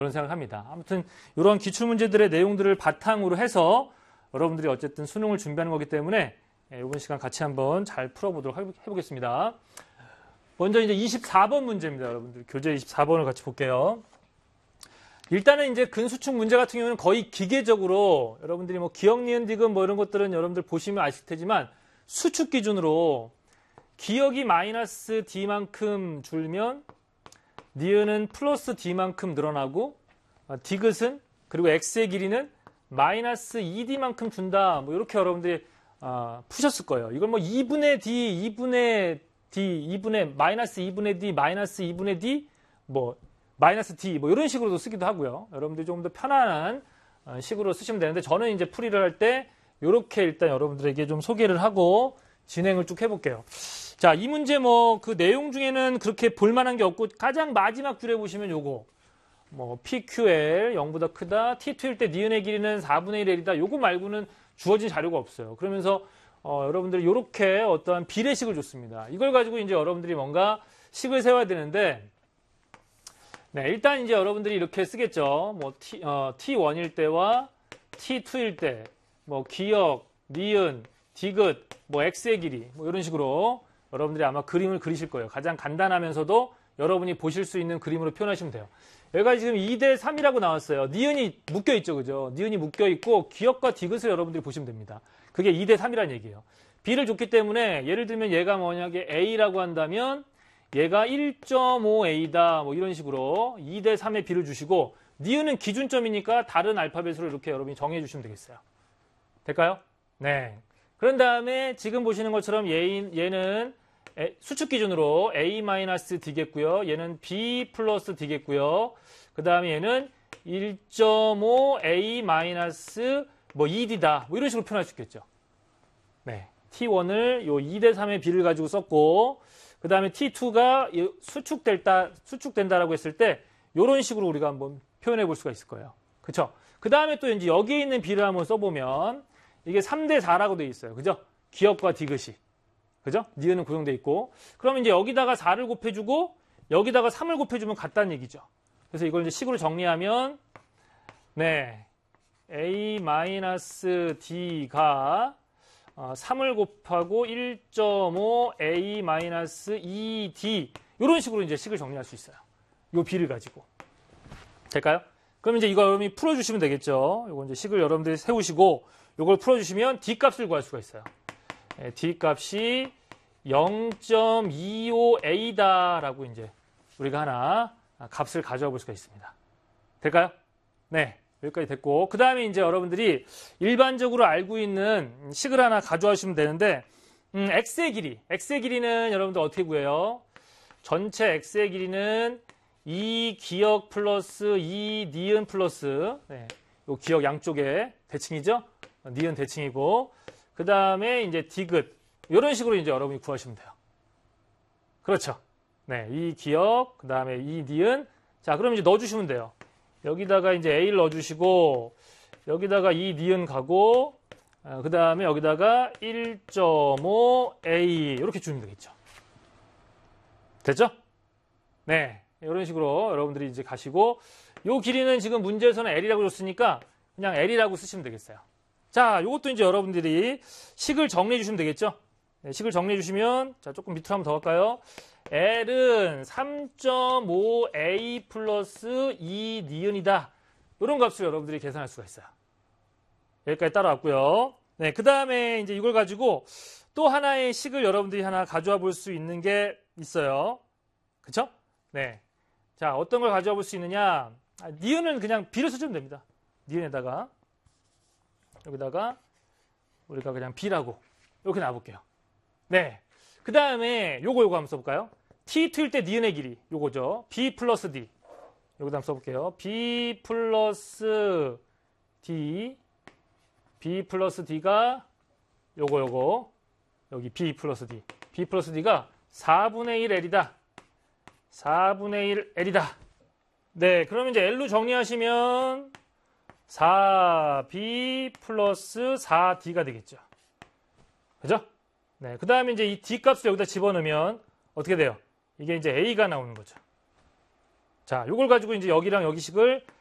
그런 생각을 합니다. 아무튼 이런 기출문제들의 내용들을 바탕으로 해서 여러분들이 어쨌든 수능을 준비하는 거기 때문에 이번 시간 같이 한번 잘 풀어보도록 해보겠습니다. 먼저 이제 24번 문제입니다. 여러분들 교재 24번을 같이 볼게요. 일단은 이제 근수축 문제 같은 경우는 거의 기계적으로 여러분들이 뭐 기역, 니은, 디귿 뭐 이런 것들은 여러분들 보시면 아실 테지만 수축 기준으로 기역이 마이너스 D만큼 줄면 니은은 플러스 D만큼 늘어나고 디귿은 그리고 X의 길이는 마이너스 2D만큼 준다. 뭐 이렇게 여러분들이 푸셨을 거예요. 이걸 뭐 2분의 D, 2분의 D, 2분의 마이너스 2분의 D, 마이너스 2분의 D, 뭐 마이너스 D 뭐 이런 식으로도 쓰기도 하고요. 여러분들이 조금 더 편안한 식으로 쓰시면 되는데 저는 이제 풀이를 할 때 이렇게 일단 여러분들에게 좀 소개를 하고 진행을 쭉 해볼게요. 자, 이 문제 뭐 그 내용 중에는 그렇게 볼만한 게 없고 가장 마지막 줄에 보시면 요거 뭐 PQL 0보다 크다, T2일 때 니은의 길이는 4분의 1L이다. 요거 말고는 주어진 자료가 없어요. 그러면서 여러분들이 이렇게 어떠한 비례식을 줬습니다. 이걸 가지고 이제 여러분들이 뭔가 식을 세워야 되는데 네, 일단 이제 여러분들이 이렇게 쓰겠죠. 뭐 T1일 때와 T2일 때 뭐 기역, 니은, 디귿, 뭐 X의 길이 뭐 이런 식으로 여러분들이 아마 그림을 그리실 거예요. 가장 간단하면서도 여러분이 보실 수 있는 그림으로 표현하시면 돼요. 여기가 지금 2대 3이라고 나왔어요. 니은이 묶여 있죠, 그죠? 니은이 묶여 있고 기역과 디귿을 여러분들이 보시면 됩니다. 그게 2대 3이라는 얘기예요. B를 줬기 때문에 예를 들면 얘가 뭐냐게 A라고 한다면 얘가 1.5A다. 뭐 이런 식으로 2대 3의 B를 주시고 니은은 기준점이니까 다른 알파벳으로 이렇게 여러분이 정해 주시면 되겠어요. 될까요? 네. 그런 다음에 지금 보시는 것처럼 얘는 수축 기준으로 A-D겠고요. 얘는 B 플러스 D겠고요. 그 다음에 얘는 1.5A 마이너스 뭐 2D다. 뭐 이런 식으로 표현할 수 있겠죠. 네. T1을 요 2대 3의 B를 가지고 썼고 그 다음에 T2가 수축된다라고 했을 때 이런 식으로 우리가 한번 표현해 볼 수가 있을 거예요. 그쵸? 그 다음에 또 이제 여기에 있는 B를 한번 써보면 이게 3대 4라고 되어 있어요. 그죠? 기역과 디귿이. 그죠? 니은은 고정되어 있고. 그러면 이제 여기다가 4를 곱해주고 여기다가 3을 곱해주면 같다는 얘기죠. 그래서 이걸 이제 식으로 정리하면 네. A-D가 3을 곱하고 1.5A-2D 이런 식으로 이제 식을 정리할 수 있어요. 이 B를 가지고. 될까요? 그럼 이제 이거 여러분이 풀어주시면 되겠죠. 이거 이제 식을 여러분들이 세우시고 이걸 풀어주시면 D 값을 구할 수가 있어요. D 값이 0.25A다라고 이제 우리가 하나 값을 가져와 볼 수가 있습니다. 될까요? 네. 여기까지 됐고 그 다음에 이제 여러분들이 일반적으로 알고 있는 식을 하나 가져와 주시면 되는데 X의 길이는 여러분들 어떻게 구해요? 전체 X의 길이는 2 기역 플러스 2 니은 플러스 네, 요 기역 양쪽에 대칭이죠? 니은 대칭이고 그 다음에 이제 디귿 이런 식으로 이제 여러분이 구하시면 돼요. 그렇죠? 네, 이 기역 그 다음에 이 니은 자 그럼 이제 넣어주시면 돼요. 여기다가 이제 A를 넣어주시고 여기다가 이 니은 가고 그 다음에 여기다가 1.5A 이렇게 주면 되겠죠. 됐죠? 네, 이런 식으로 여러분들이 이제 가시고 요 길이는 지금 문제에서는 L이라고 줬으니까 그냥 L이라고 쓰시면 되겠어요. 자, 요것도 이제 여러분들이 식을 정리해 주시면 되겠죠? 네, 식을 정리해 주시면 자 조금 밑으로 한번 더 갈까요? L은 3.5A 플러스 2 니은이다. 이런 값을 여러분들이 계산할 수가 있어요. 여기까지 따라왔고요. 네, 그 다음에 이제 이걸 가지고 또 하나의 식을 여러분들이 하나 가져와 볼 수 있는 게 있어요. 그쵸? 네. 자, 어떤 걸 가져와 볼 수 있느냐. 니은은 그냥 B를 써주면 됩니다. 니은에다가 여기다가 우리가 그냥 B라고 이렇게 놔볼게요. 네. 그 다음에 요거 한번 써볼까요? T2일 때 니은의 길이 요거죠. B 플러스 D 여기다 한번 써볼게요. B 플러스 D가 요거 여기 B 플러스 D가 4분의 1 L이다. 4분의 1 L이다. 네, 그러면 이제 L로 정리하시면 4B 플러스 4D가 되겠죠. 그죠? 네, 그 다음에 이제 이 D 값을 여기다 집어넣으면 어떻게 돼요? 이게 이제 A가 나오는 거죠. 자, 요걸 가지고 이제 여기랑 여기식을